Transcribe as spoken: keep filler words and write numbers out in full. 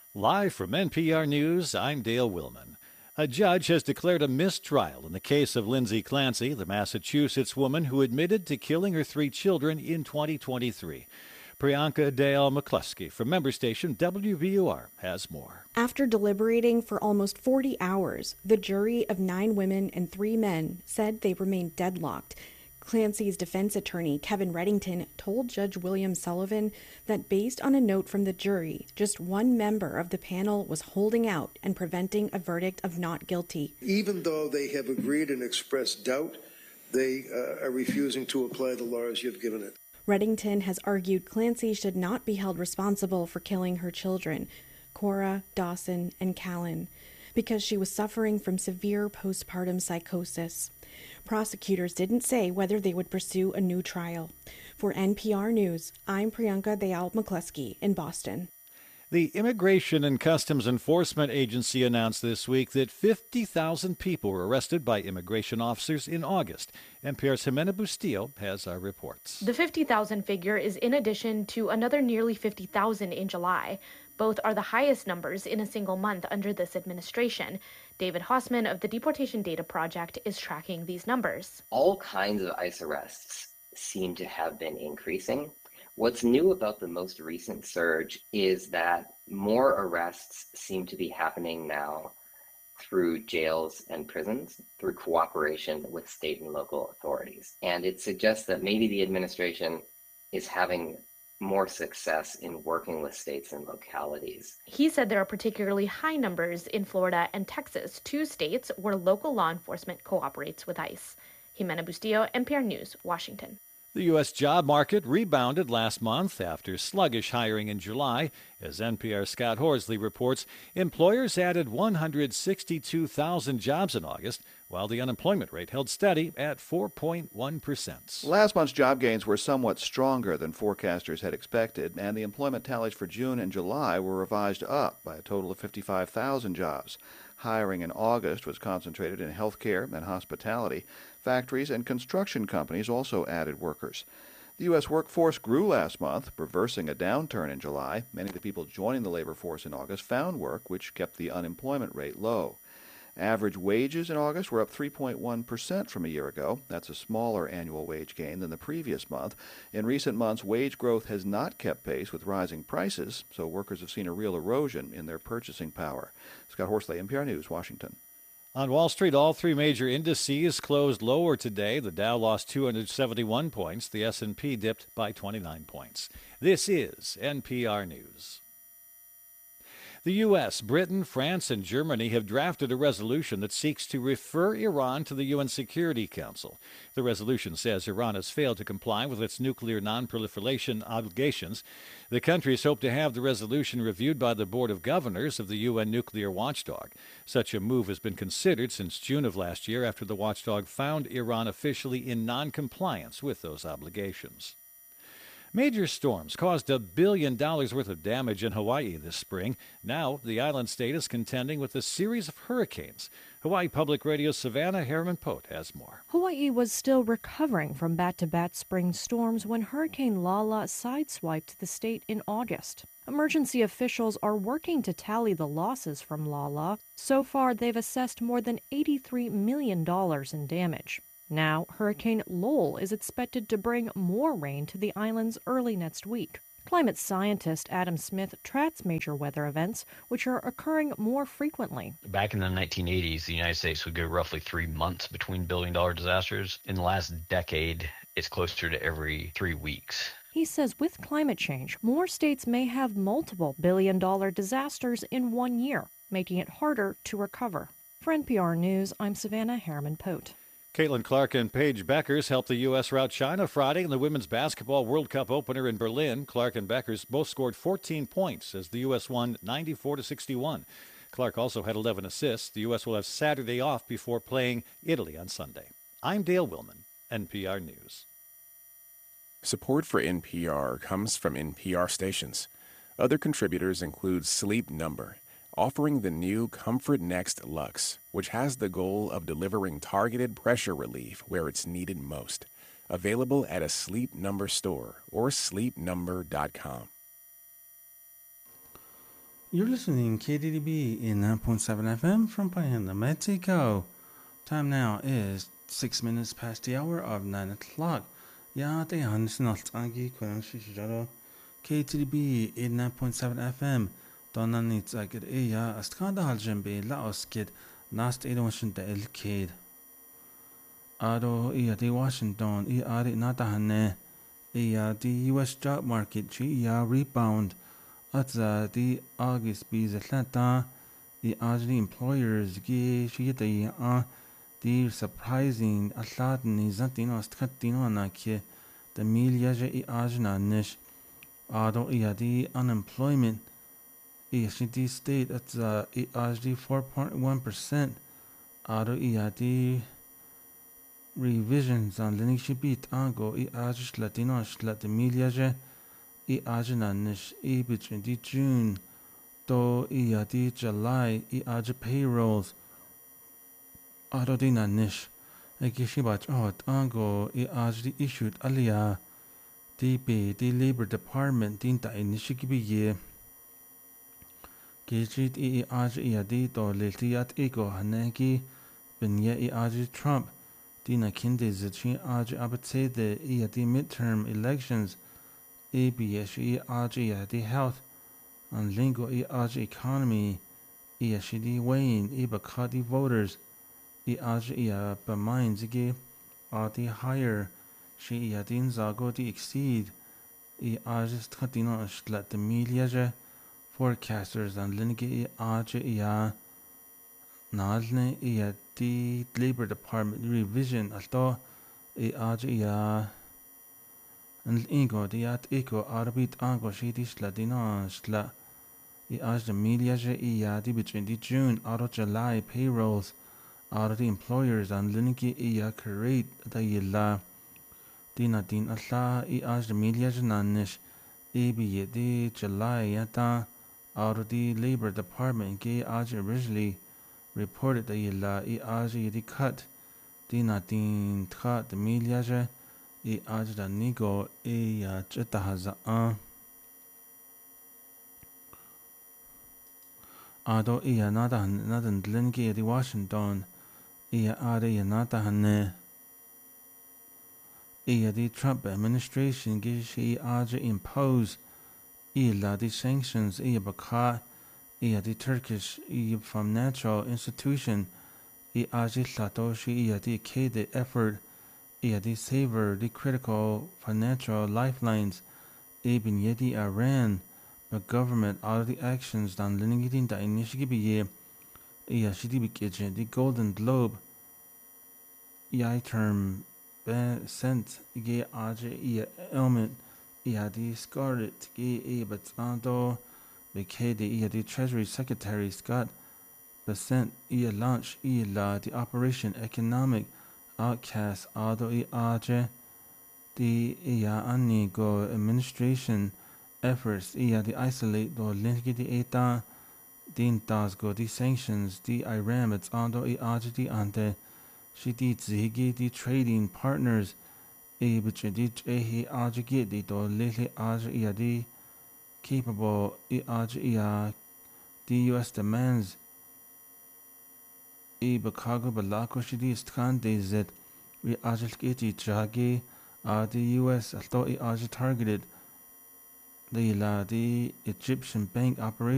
Live from N P R News, I'm Dale Willman. A judge has declared a mistrial in the case of Lindsay Clancy, the Massachusetts woman who admitted to killing her three children in twenty twenty-three. Priyanka Dayal McCluskey from member station W B U R has more. After deliberating for almost forty hours, the jury of nine women and three men said they remained deadlocked. Clancy's defense attorney, Kevin Reddington, told Judge William Sullivan that based on a note from the jury, just one member of the panel was holding out and preventing a verdict of not guilty. Even though they have agreed and expressed doubt, they uh, are refusing to apply the law as you've given it. Reddington has argued Clancy should not be held responsible for killing her children, Cora, Dawson, and Callan, because she was suffering from severe postpartum psychosis. Prosecutors didn't say whether they would pursue a new trial. For N P R News, I'm Priyanka Dayal McCluskey in Boston. The Immigration and Customs Enforcement Agency announced this week that fifty thousand people were arrested by immigration officers in August. N P R's Jimena Bustillo has our reports. The fifty thousand figure is in addition to another nearly fifty thousand in July. Both are the highest numbers in a single month under this administration. David Hossman of the Deportation Data Project is tracking these numbers. All kinds of ICE arrests seem to have been increasing. What's new about the most recent surge is that more arrests seem to be happening now through jails and prisons, through cooperation with state and local authorities. And it suggests that maybe the administration is having more success in working with states and localities. He said there are particularly high numbers in Florida and Texas, two states where local law enforcement cooperates with ICE. Jimena Bustillo, N P R News, Washington. The U S job market rebounded last month after sluggish hiring in July. As N P R's Scott Horsley reports, employers added one hundred sixty-two thousand jobs in August, while the unemployment rate held steady at four point one percent. Last month's job gains were somewhat stronger than forecasters had expected, and the employment tallies for June and July were revised up by a total of fifty-five thousand jobs. Hiring in August was concentrated in healthcare and hospitality. Factories and construction companies also added workers. The U S workforce grew last month, reversing a downturn in July. Many of the people joining the labor force in August found work, which kept the unemployment rate low. Average wages in August were up three point one percent from a year ago. That's a smaller annual wage gain than the previous month. In recent months, wage growth has not kept pace with rising prices, so workers have seen a real erosion in their purchasing power. Scott Horsley, N P R News, Washington. On Wall Street, all three major indices closed lower today. The Dow lost two hundred seventy-one points. The S and P dipped by twenty-nine points. This is N P R News. The U S, Britain, France, and Germany have drafted a resolution that seeks to refer Iran to the U N Security Council. The resolution says Iran has failed to comply with its nuclear non-proliferation obligations. The countries hope to have the resolution reviewed by the Board of Governors of the U N nuclear watchdog. Such a move has been considered since June of last year after the watchdog found Iran officially in non-compliance with those obligations. Major storms caused a billion dollars worth of damage in Hawaii this spring. Now, the island state is contending with a series of hurricanes. Hawaii Public Radio's Savannah Harriman-Pote has more. Hawaii was still recovering from bat-to-bat spring storms when Hurricane Lala sideswiped the state in August. Emergency officials are working to tally the losses from Lala. So far, they've assessed more than eighty-three million dollars in damage. Now, Hurricane Lowell is expected to bring more rain to the islands early next week. Climate scientist Adam Smith tracks major weather events, which are occurring more frequently. Back in the nineteen eighties, the United States would go roughly three months between billion-dollar disasters. In the last decade, it's closer to every three weeks. He says with climate change, more states may have multiple billion-dollar disasters in one year, making it harder to recover. For N P R News, I'm Savannah Harriman-Pote. Caitlin Clark and Paige Beckers helped the U S rout China Friday in the Women's Basketball World Cup opener in Berlin. Clark and Beckers both scored fourteen points as the U S won ninety-four to sixty-one. Clark also had eleven assists. The U S will have Saturday off before playing Italy on Sunday. I'm Dale Willman, N P R News. Support for N P R comes from N P R stations. Other contributors include Sleep Number, offering the new Comfort Next Luxe, which has the goal of delivering targeted pressure relief where it's needed most. Available at a Sleep Number store or sleep number dot com. You're listening to K D D B in nine point seven F M from Payanda, Mexico. Time now is six minutes past the hour of nine o'clock. Ya de hans not angi kwan shisharo. K D D B in nine point seven F M. Donna needs a good eya astkanda haljembe laos kid nast edontion de el kid. Ado iya de Washington i adi natahane. Iya the U S job market chi ya rebound. At the August bees Atlanta, the Ajni employers gave she the uh the surprising Atlatin is not in Ostcatino Naki, the Miliaja i Ajna Nish, Ado ia the unemployment. Is the state at the Ajdi four point one percent, Ado ia the revisions on Linishi beat Ango i Ajish Latino Shlat the Miliaja. I ajna nish I between the June do I the July I aj payrolls ado dina nish I gishibach out ango I aj the issued alia the be the labor department dinta inishikibi ye gishit I aj I di do letiat ego hanegi benye I aj Trump dina kinde zichin aj abatse the I the midterm elections A B S I A G the health and lingo I A G economy I S D Wayne I Bakadi voters I A G I B minds ge are the higher she I din zago the exceed I A G Skatino let the media forecasters and linge I A G I Nalne I the Labor Department revision alto I A G I and ingo the at eco arbit ango shitish ladina shla I as the media I di between the June out of July payrolls out of the employers and linki I create the yilla dina din atla I as the media nanish I be the July yata out of the Labor Department ge as originally reported the yilla I as the cut dina din cut the media I ajda nigo I ya cheta haza a ado I ya nada nada ndlengi di Washington I ya ade ya nada hane I ya di Trump administration gish I aja impose I la di sanctions I ya baka I ya di Turkish I from natural institution I aja lato shi I ya di k the effort I the savor the critical financial lifelines Ibn Yedi Iran the government all the actions done linigitin da initiative ye I shidi bikije the Golden Globe I term sent ge aje I element I the Scarlet ge I but ando the I the Treasury Secretary Scott Bessent I launch I la the Operation Economic Outcast ado I aje the iya anigo administration efforts iya the isolate do linki the eta din tas go the sanctions the Iran it's ando I aje the ante she di zigi the trading partners e between the he aje get the do lili aje iya the capable I aje iya the U S demands I Bakago Balako Shidi Stkan Dezet we Ajil Kiti Jagi are the U S although I Ajil targeted the la the Egyptian bank operation.